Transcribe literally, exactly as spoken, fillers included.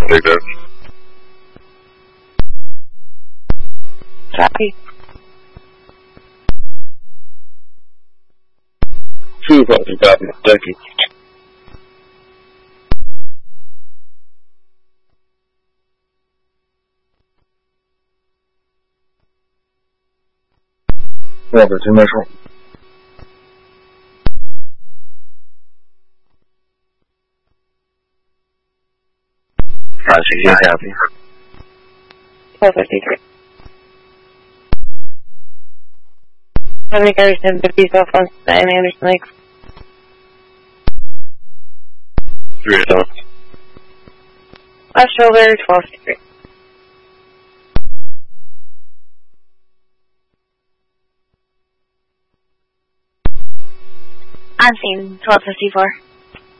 Take that. Copy. Two fucking copy. Thank you. Walker, two Metro. Roger, you copy. twelve fifty-three. seventy carries ten fifty cell phones to Anderson Lakes. Three to Left shoulder, twelve fifty-three. On scene, twelve fifty-four.